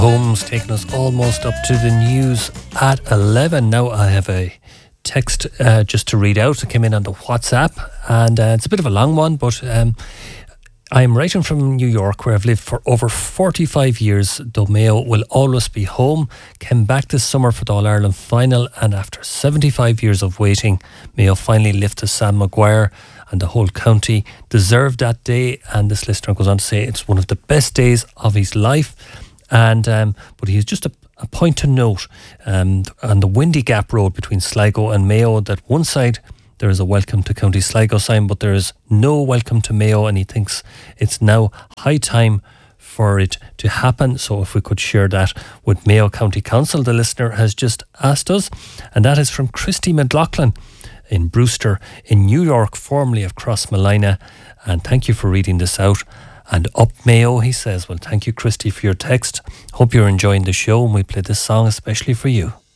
Holmes taking us almost up to the news at 11. Now I have a text just to read out. It came in on the WhatsApp, and it's a bit of a long one, but I'm writing from New York, where I've lived for over 45 years, though Mayo will always be home. Came back this summer for the All-Ireland final, and after 75 years of waiting, Mayo finally lifted Sam Maguire, and the whole county deserved that day. And this listener goes on to say it's one of the best days of his life. And but he has just a point to note on the Windy Gap Road between Sligo and Mayo, that one side there is a welcome to County Sligo sign, but there is no welcome to Mayo, and he thinks it's now high time for it to happen. So if we could share that with Mayo County Council, the listener has just asked us. And that is from Christy McLaughlin in Brewster in New York, formerly of Crossmolina. And thank you for reading this out. And up Mayo, he says. Well, thank you, Christy, for your text. Hope you're enjoying the show, and we play this song especially for you.